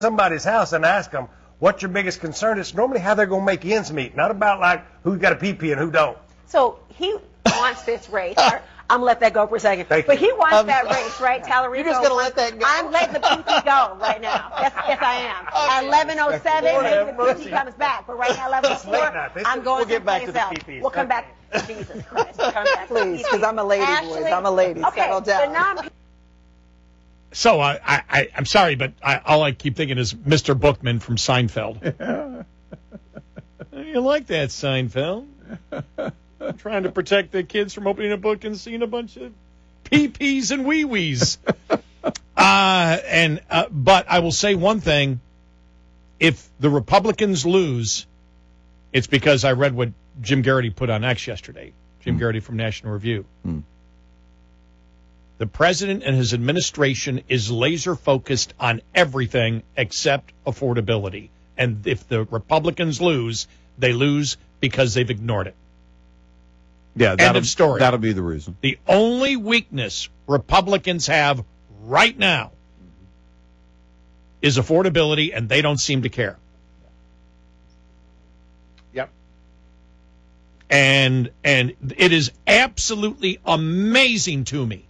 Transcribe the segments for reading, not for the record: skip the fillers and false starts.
somebody's house and ask them what your biggest concern is, normally how they're going to make ends meet, not about like who's got a pee-pee and who don't. So he wants this race. I'm going to let that go for a second. But he wants that race, right, Tallarico? You're just going to let that go? I'm letting the pee-pee go right now. Yes, I am. At 11:07, maybe the pee-pee comes back. But right now, 11:04, I'm going to play out. We'll come back. Jesus Christ. Come back. Please, because I'm a lady, boys. I'm a lady. Okay, settle down. So I'm sorry, but all I keep thinking is Mr. Bookman from Seinfeld. You like that, Seinfeld? I'm trying to protect the kids from opening a book and seeing a bunch of pee-pees and wee-wees. But I will say one thing. If the Republicans lose, it's because I read what Jim Garrity put on X yesterday. Jim Garrity from National Review. The president and his administration is laser-focused on everything except affordability. And if the Republicans lose, they lose because they've ignored it. Yeah, end of story. That'll be the reason. The only weakness Republicans have right now is affordability, and they don't seem to care. Yep. And it is absolutely amazing to me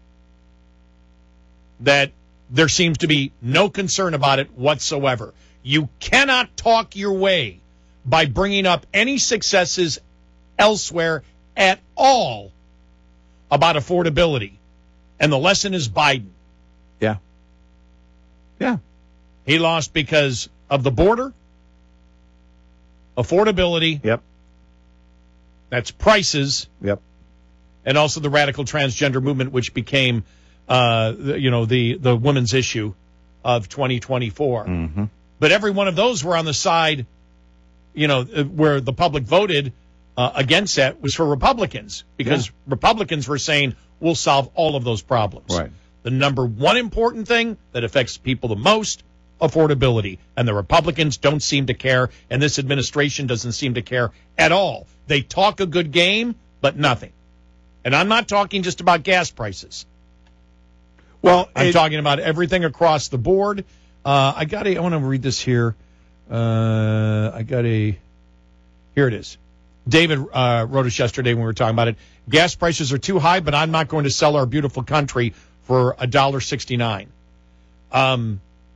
that there seems to be no concern about it whatsoever. You cannot talk your way by bringing up any successes elsewhere at all about affordability. And the lesson is Biden. Yeah. Yeah. He lost because of the border, affordability. Yep. That's prices. Yep. And also the radical transgender movement, which became, the women's issue of 2024. Mm-hmm. But every one of those were on the side, where the public voted against that was for Republicans, because Republicans were saying, we'll solve all of those problems. Right. The number one important thing that affects people the most, affordability. And the Republicans don't seem to care, and this administration doesn't seem to care at all. They talk a good game, but nothing. And I'm not talking just about gas prices. Well, I'm talking about everything across the board. I want to read this here. Here it is. David wrote us yesterday when we were talking about it. Gas prices are too high, but I'm not going to sell our beautiful country for $1.69. I'm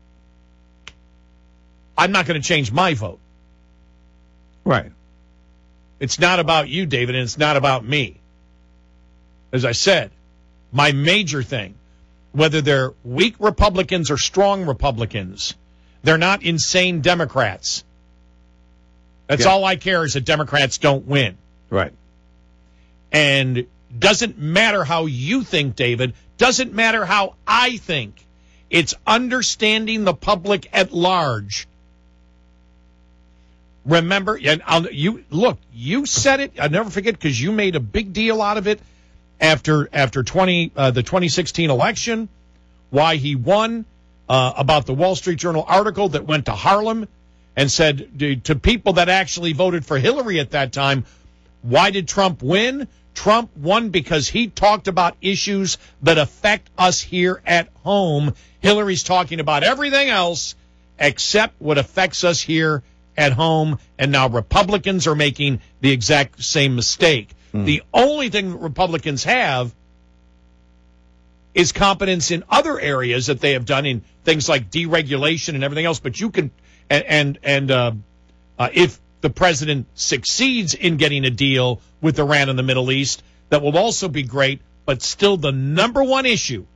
not going to change my vote. Right. It's not about you, David, and it's not about me. As I said, my major thing, whether they're weak Republicans or strong Republicans, they're not insane Democrats. That's all I care is that Democrats don't win. Right. And doesn't matter how you think, David, doesn't matter how I think. It's understanding the public at large. Remember, and you said it, I'll never forget, because you made a big deal out of it after the 2016 election, why he won, about the Wall Street Journal article that went to Harlem and said to people that actually voted for Hillary at that time, why did Trump win? Trump won because he talked about issues that affect us here at home. Hillary's talking about everything else except what affects us here at home, and now Republicans are making the exact same mistake. The only thing that Republicans have is competence in other areas that they have done in things like deregulation and everything else. But you can, if the president succeeds in getting a deal with Iran in the Middle East, that will also be great. But still, the number one issue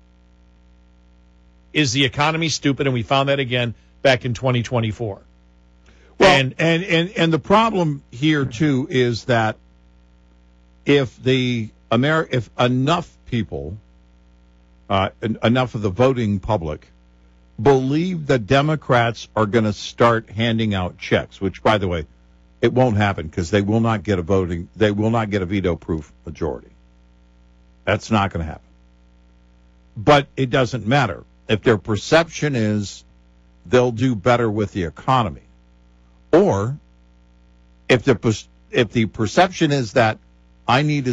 is the economy stupid, and we found that again back in 2024. Well, and the problem here too is that if enough people, enough of the voting public, believe that Democrats are going to start handing out checks, which, by the way, it won't happen because they will not get a veto-proof majority. That's not going to happen. But it doesn't matter. If their perception is they'll do better with the economy, or if the perception is that I need to